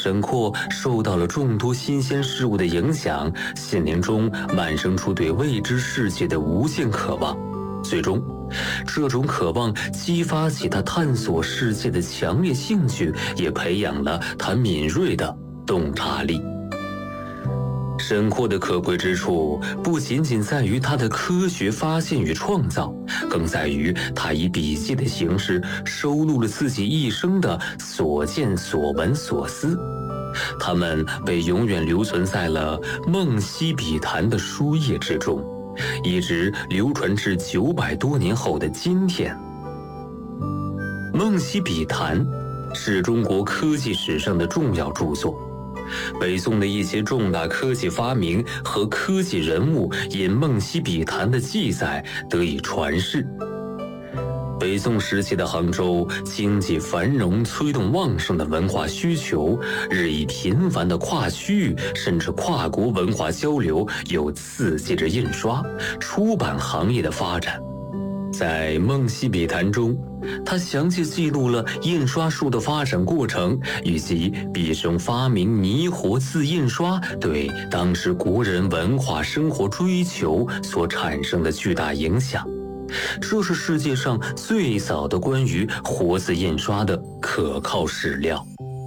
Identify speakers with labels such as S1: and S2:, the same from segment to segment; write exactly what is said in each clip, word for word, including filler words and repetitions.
S1: 沈括受到了众多新鲜事物的影响，心灵中漫生出对未知世界的无限渴望。最终，这种渴望激发起他探索世界的强烈兴趣，也培养了他敏锐的洞察力。沈括的可贵之处不仅仅在于他的科学发现与创造，更在于他以笔记的形式收录了自己一生的所见所闻所思，他们被永远留存在了《梦溪笔谈》的书页之中，一直流传至九百多年后的今天。《梦溪笔谈》是中国科技史上的重要著作，北宋的一些重大科技发明和科技人物因《梦溪笔谈》的记载得以传世。北宋时期的杭州经济繁荣，催动旺盛的文化需求，日益频繁的跨区域甚至跨国文化交流，又刺激着印刷、出版行业的发展。在《梦溪笔谈》中，他详细记录了印刷术的发展过程，以及毕生发明泥活字印刷对当时国人文化生活追求所产生的巨大影响。这是世界上最早的关于活字印刷的可靠史料。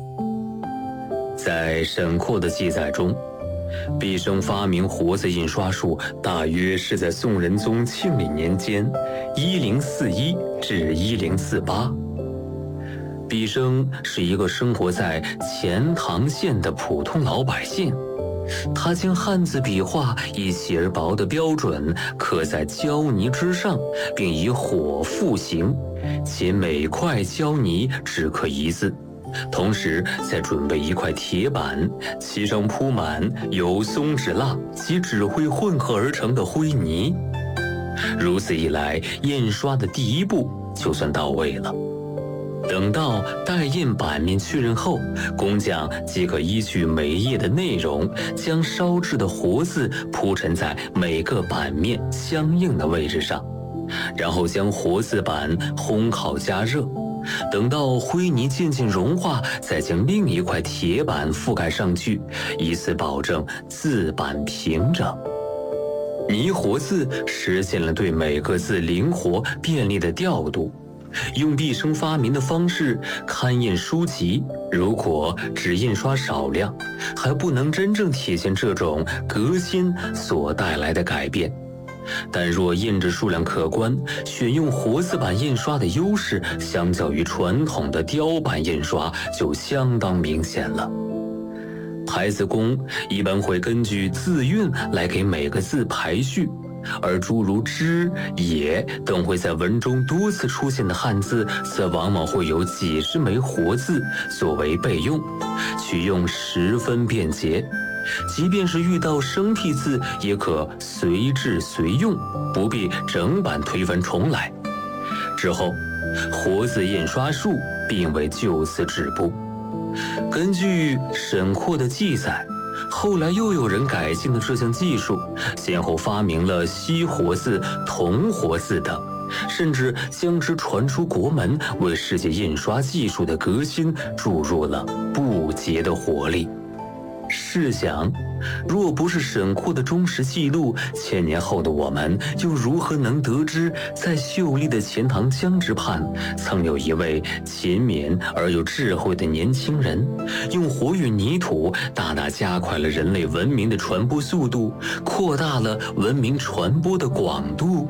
S1: 在沈括的记载中，毕生发明活字印刷术大约是在宋仁宗庆历年间一零四一至一零四八。毕生是一个生活在钱塘县的普通老百姓，他将汉字笔画以细而薄的标准刻在胶泥之上，并以火复形，且每块胶泥只刻一字，同时再准备一块铁板，其上铺满由松脂蜡及纸灰混合而成的灰泥。如此一来，印刷的第一步就算到位了。等到带印版面确认后，工匠即可依据每页的内容，将烧制的活字铺陈在每个版面相应的位置上，然后将活字板烘烤加热，等到灰泥渐渐融化，再将另一块铁板覆盖上去，以此保证字板平整。泥活字实现了对每个字灵活便利的调度。用毕生发明的方式刊印书籍，如果只印刷少量，还不能真正体现这种革新所带来的改变。但若印制数量可观，选用活字版印刷的优势，相较于传统的雕版印刷就相当明显了。排字工一般会根据字韵来给每个字排序，而诸如之、也等会在文中多次出现的汉字，则往往会有几十枚活字作为备用，取用十分便捷。即便是遇到生僻字，也可随制随用，不必整版推翻重来。之后，活字印刷术并未就此止步。根据沈括的记载，后来又有人改进了这项技术，先后发明了锡活字、铜活字等，甚至将之传出国门，为世界印刷技术的革新注入了不竭的活力。试想，若不是沈括的忠实记录，千年后的我们又如何能得知，在秀丽的钱塘江之畔，曾有一位勤勉而有智慧的年轻人，用活与泥土大大加快了人类文明的传播速度，扩大了文明传播的广度？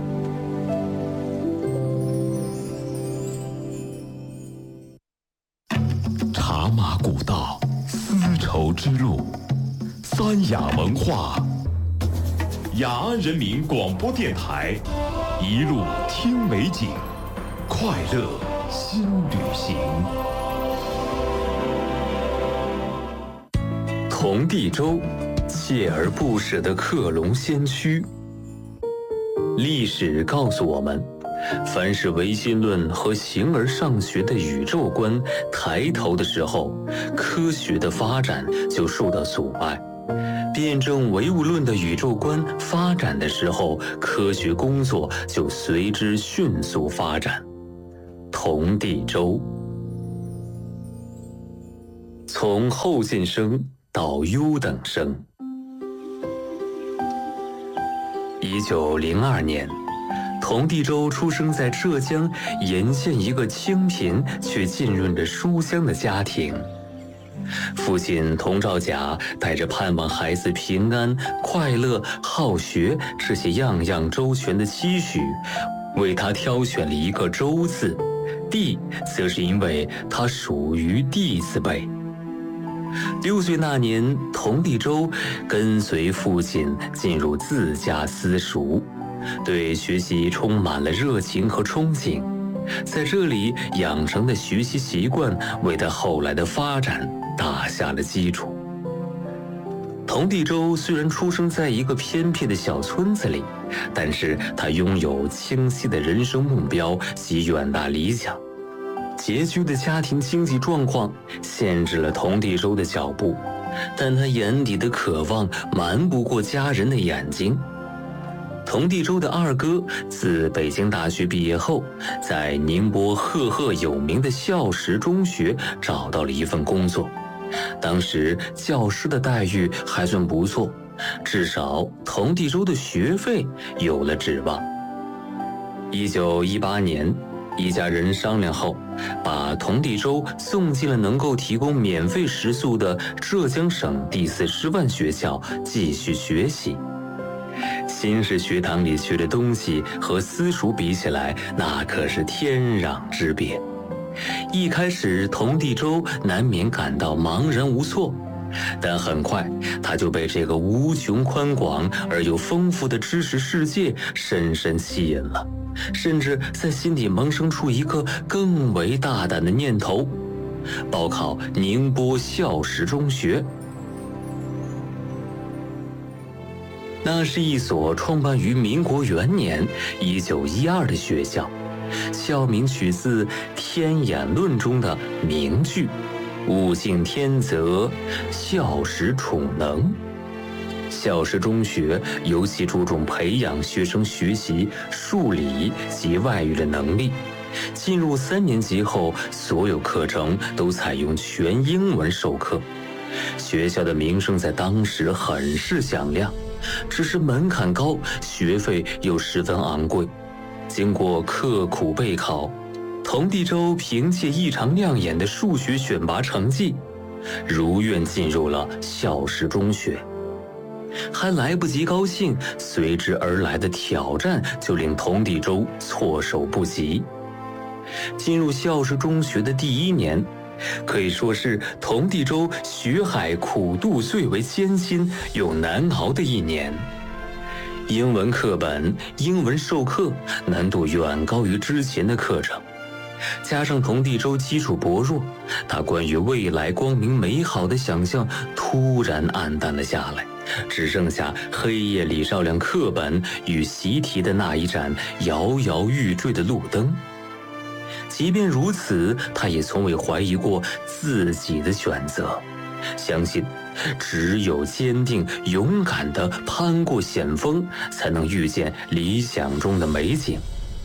S2: 茶马古道，丝绸之路，三雅文化，雅安人民广播电台，一路听美景，快乐新旅行。
S1: 童第周，锲而不舍的克隆先驱。历史告诉我们，凡是唯心论和形而上学的宇宙观抬头的时候，科学的发展就受到阻碍；辩证唯物论的宇宙观发展的时候，科学工作就随之迅速发展。童第周。 从后进生到优等生。一九零二年，童第周出生在浙江沿县一个清贫却浸润着书香的家庭。父亲童兆甲带着盼望孩子平安、快乐、好学这些样样周全的期许，为他挑选了一个周字，第则是因为他属于地字辈。六岁那年，童第周跟随父亲进入自家私塾，对学习充满了热情和憧憬。在这里养成的学习习惯，为他后来的发展打下了基础。童第周虽然出生在一个偏僻的小村子里，但是他拥有清晰的人生目标及远大理想。拮据的家庭经济状况限制了童第周的脚步，但他眼底的渴望瞒不过家人的眼睛。童第周的二哥自北京大学毕业后，在宁波赫赫有名的孝实中学找到了一份工作。当时教师的待遇还算不错，至少童第周的学费有了指望。一九一八年，一家人商量后，把童第周送进了能够提供免费食宿的浙江省第四师范学校继续学习。新式学堂里学的东西和私塾比起来，那可是天壤之别。一开始，童第周难免感到茫然无措，但很快他就被这个无穷宽广而又丰富的知识世界深深吸引了，甚至在心底萌生出一个更为大胆的念头：报考宁波孝实中学。那是一所创办于民国元年一九一二的学校，校名取自《天演论》中的名句：“物竞天择，孝实宠能。”孝实中学尤其注重培养学生学习数理及外语的能力。进入三年级后，所有课程都采用全英文授课。学校的名声在当时很是响亮，只是门槛高，学费又十分昂贵。经过刻苦备考，童第周凭借异常亮眼的数学选拔成绩，如愿进入了孝实中学。还来不及高兴，随之而来的挑战就令童第周措手不及。进入孝实中学的第一年，可以说是童第周学海苦度最为艰辛又难熬的一年。英文课本、英文授课难度远高于之前的课程，加上童第周基础薄弱，他关于未来光明美好的想象突然暗淡了下来，只剩下黑夜里照亮课本与习题的那一盏摇摇欲坠的路灯。即便如此，他也从未怀疑过自己的选择，相信只有坚定勇敢地攀过险峰，才能遇见理想中的美景。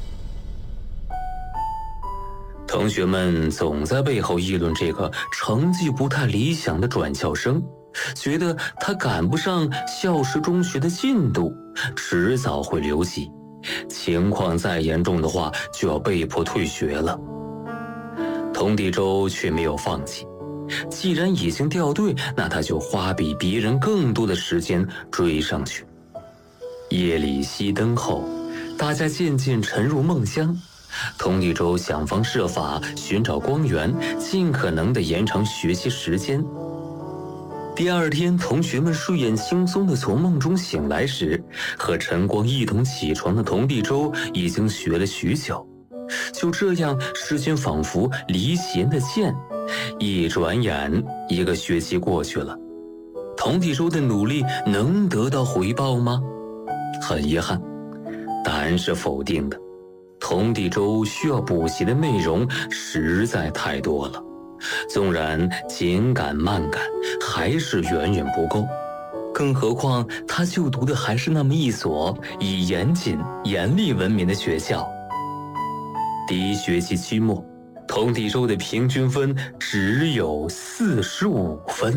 S1: 同学们总在背后议论这个成绩不太理想的转校生，觉得他赶不上孝实中学的进度，迟早会留级，情况再严重的话就要被迫退学了。童第周却没有放弃，既然已经掉队，那他就花比别人更多的时间追上去。夜里熄灯后，大家渐渐沉入梦乡，童第周想方设法寻找光源，尽可能地延长学习时间。第二天，同学们睡眼惺忪地从梦中醒来时，和晨光一同起床的童第周已经学了许久。就这样，时间仿佛离弦的箭，一转眼一个学期过去了。童第周的努力能得到回报吗？很遗憾，答案是否定的。童第周需要补习的内容实在太多了，纵然紧赶慢赶，还是远远不够。更何况他就读的还是那么一所以严谨、严厉闻名的学校。第一学期期末， 通体州的平均分只有四十五分。